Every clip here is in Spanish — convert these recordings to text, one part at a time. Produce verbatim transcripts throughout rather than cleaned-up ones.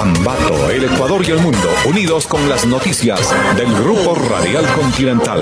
Ambato, el Ecuador y el mundo, unidos con las noticias del Grupo Radial Continental.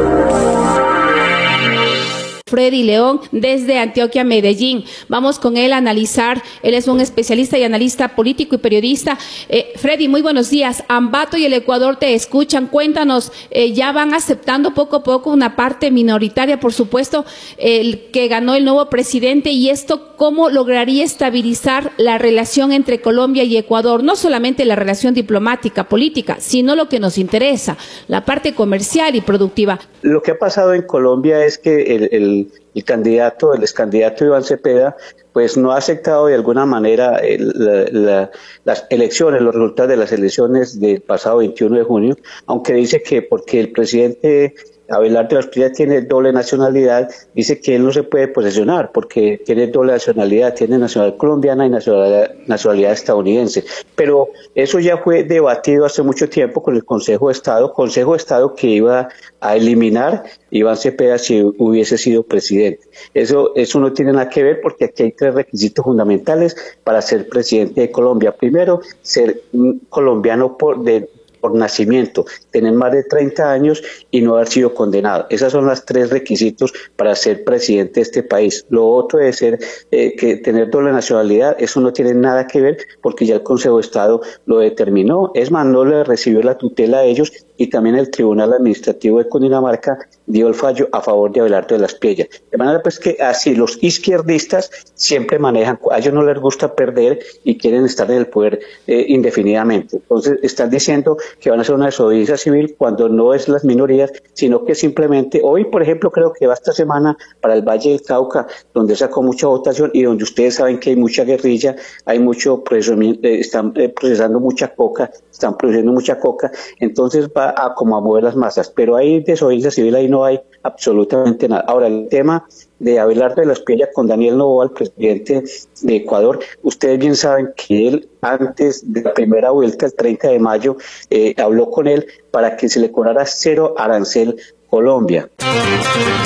Freddy León desde Antioquia, Medellín. Vamos con él a analizar. Él es un especialista y analista político y periodista. Eh, Freddy, muy buenos días. Ambato y el Ecuador te escuchan. Cuéntanos, eh, ya van aceptando poco a poco una parte minoritaria, por supuesto, el que ganó el nuevo presidente, y esto cómo lograría estabilizar la relación entre Colombia y Ecuador, no solamente la relación diplomática, política, sino lo que nos interesa, la parte comercial y productiva. Lo que ha pasado en Colombia es que el, el el candidato, el excandidato Iván Cepeda, pues no ha aceptado de alguna manera el, la, la, las elecciones, los resultados de las elecciones del pasado veintiuno de junio, aunque dice que porque el presidente Abelardo de la Espriella tiene doble nacionalidad, dice que él no se puede posesionar porque tiene doble nacionalidad, tiene nacionalidad colombiana y nacionalidad, nacionalidad estadounidense. Pero eso ya fue debatido hace mucho tiempo con el Consejo de Estado, Consejo de Estado que iba a eliminar Iván Cepeda si hubiese sido presidente. Eso, eso no tiene nada que ver porque aquí hay tres requisitos fundamentales para ser presidente de Colombia. Primero, ser un colombiano por de por nacimiento, tener más de treinta años y no haber sido condenado. Esos son los tres requisitos para ser presidente de este país. Lo otro es ser, eh, que tener doble nacionalidad, eso no tiene nada que ver porque ya el Consejo de Estado lo determinó. Es más, no le recibió la tutela a ellos y también el Tribunal Administrativo de Cundinamarca dio el fallo a favor de Abelardo de la Espriella. De manera pues que así los izquierdistas siempre manejan, a ellos no les gusta perder y quieren estar en el poder eh, indefinidamente. Entonces están diciendo que van a hacer una desobediencia civil cuando no es las minorías, sino que simplemente, hoy por ejemplo creo que va esta semana para el Valle del Cauca, donde sacó mucha votación y donde ustedes saben que hay mucha guerrilla, hay mucho procesamiento, eh, están eh, procesando mucha coca, están produciendo mucha coca, entonces va a como a mover las masas, pero hay desobediencia civil, ahí no hay absolutamente nada. Ahora, el tema de Abelardo de la Espriella con Daniel Noboa, el presidente de Ecuador, ustedes bien saben que él antes de la primera vuelta, el treinta de mayo, eh, habló con él para que se le cobrara cero arancel Colombia.